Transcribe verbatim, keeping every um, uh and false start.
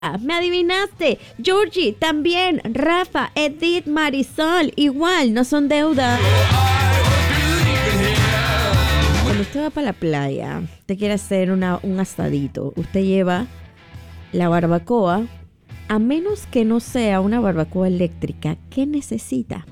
Ah, me adivinaste. Georgie, también. Rafa, Edith, Marisol, igual, no son deuda. Cuando usted va para la playa, usted quiere hacer una, un asadito, usted lleva la barbacoa, a menos que no sea una barbacoa eléctrica, ¿qué necesita?